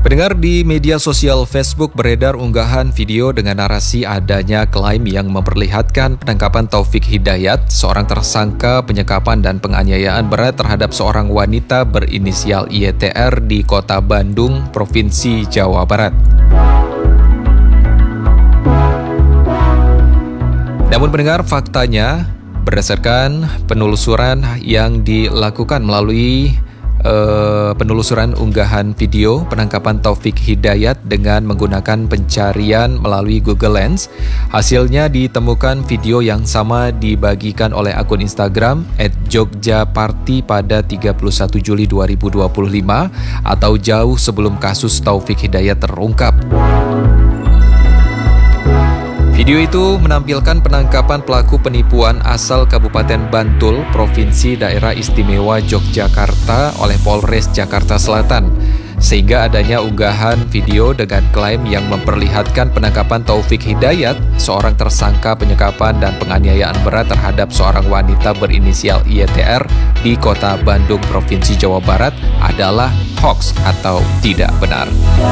Pendengar, di media sosial Facebook beredar unggahan video dengan narasi adanya klaim yang memperlihatkan penangkapan Taufik Hidayat, seorang tersangka penyekapan dan penganiayaan berat terhadap seorang wanita berinisial YTR di Kota Bandung, Provinsi Jawa Barat. Namun pendengar, faktanya berdasarkan penelusuran yang dilakukan melalui penelusuran unggahan video penangkapan Taufik Hidayat dengan menggunakan pencarian melalui Google Lens, hasilnya ditemukan video yang sama dibagikan oleh akun Instagram @jogjaparty pada 31 Juli 2025 atau jauh sebelum kasus Taufik Hidayat terungkap. Video itu menampilkan penangkapan pelaku penipuan asal Kabupaten Bantul, Provinsi Daerah Istimewa Yogyakarta oleh Polres Jakarta Selatan. Sehingga adanya unggahan video dengan klaim yang memperlihatkan penangkapan Taufik Hidayat, seorang tersangka penyekapan dan penganiayaan berat terhadap seorang wanita berinisial YTR di Kota Bandung, Provinsi Jawa Barat adalah hoax atau tidak benar.